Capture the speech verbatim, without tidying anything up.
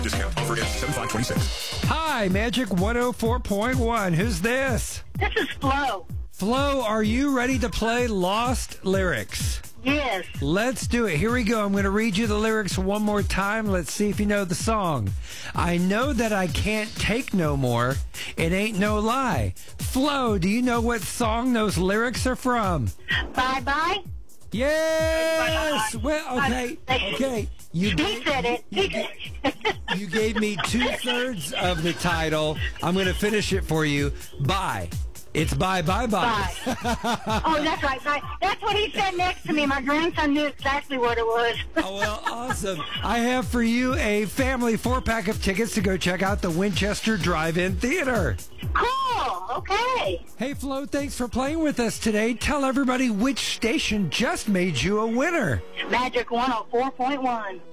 Discount offer ends seven five twenty-six. Hi, Magic one oh four point one. Who's this? This is Flo. Flo, are you ready to play Lost Lyrics? Yes. Let's do it. Here we go. I'm going to read you the lyrics one more time. Let's see if you know the song. I know that I can't take no more. It ain't no lie. Flo, do you know what song those lyrics are from? Bye bye. Yes. Well, okay. Okay. You He said it. You, you gave me two thirds of the title. I'm going to finish it for you. Bye. It's bye, bye, bye. Bye. Oh, that's right. Bye. That's what he said next to me. My grandson knew exactly what it was. Oh, well, awesome. I have for you a family four-pack of tickets to go check out the Winchester Drive-In Theater. Cool. Okay. Hey, Flo, thanks for playing with us today. Tell everybody which station just made you a winner. Magic one oh four point one.